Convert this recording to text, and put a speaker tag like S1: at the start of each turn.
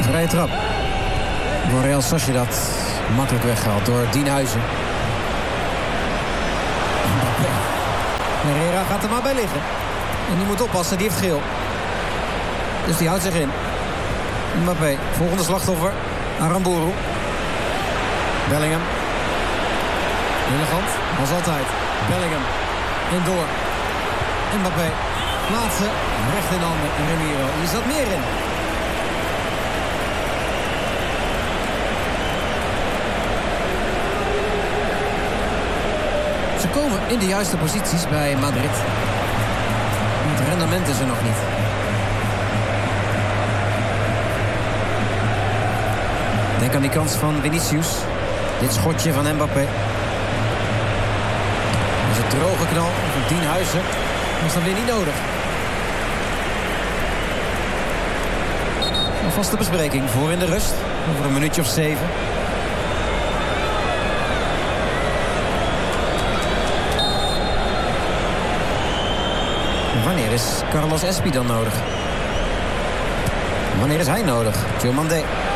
S1: Vrije trap. Voor Real Sociedad. Makkelijk weggehaald door Dienhuizen. Herrera gaat er maar bij liggen. En die moet oppassen, die heeft geel. Dus die houdt zich in. Mbappé, volgende slachtoffer. Aramburu. Bellingham. Elegant, als altijd. Bellingham. En door. Mbappé. Plaatsen. Recht in handen. En Remiro. Hier zat meer in. Ze komen in de juiste posities bij Madrid. Het rendement is er nog niet. Denk aan die kans van Vinicius. Dit schotje van Mbappé. Dat is een droge knal van Dienhuizen. Dat is dan weer niet nodig. Een vaste bespreking voor in de rust. Over een minuutje of 7. Wanneer is Carlos Espi dan nodig? Wanneer is hij nodig? Tjomandé.